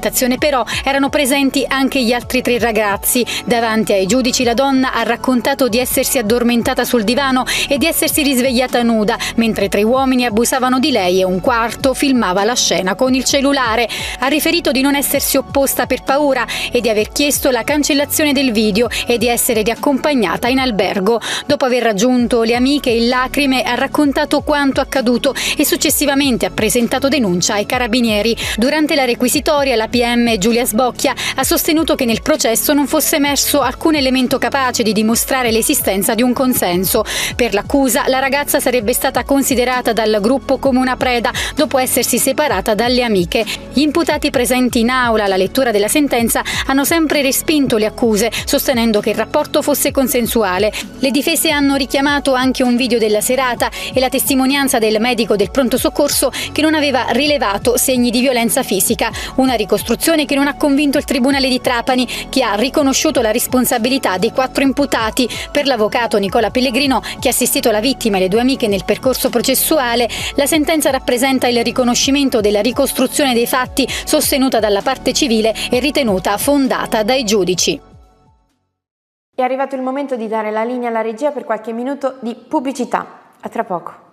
abitazione però erano presenti anche gli altri 3 ragazzi. Davanti ai giudici la donna ha raccontato di essersi addormentata sul divano e di essersi risvegliata nuda, mentre 3 uomini abusavano di lei e un quarto filmava la scena con il cellulare. Ha riferito di non essersi opposta per paura e di aver chiesto la cancellazione del video e di essere riaccompagnata in albergo. Dopo aver raggiunto le amiche in lacrime ha raccontato quanto accaduto e successivamente ha presentato denuncia ai carabinieri. Durante la requisitoria la PM Giulia Sbocchia ha sostenuto che nel processo non fosse emerso alcun elemento capace di dimostrare l'esistenza di un consenso. Per l'accusa la ragazza sarebbe stata considerata dal gruppo come una preda dopo essersi separata dalle amiche. Gli imputati presenti in aula alla lettura della sentenza hanno sempre respinto le accuse, sostenendo che il rapporto fosse consensuale. Le difese hanno richiamato anche un video della serata e la testimonianza del medico del pronto soccorso che non aveva rilevato segni di violenza fisica, una ricostruzione che non ha convinto il Tribunale di Trapani, che ha riconosciuto la responsabilità dei 4 imputati. Per l'avvocato Nicola Pellegrino, che ha assistito la vittima e le 2 amiche nel percorso processuale, la sentenza rappresenta il riconoscimento della ricostruzione dei fatti sostenuta dalla parte civile e ritenuta fondata dai giudici. È arrivato il momento di dare la linea alla regia per qualche minuto di pubblicità. A tra poco.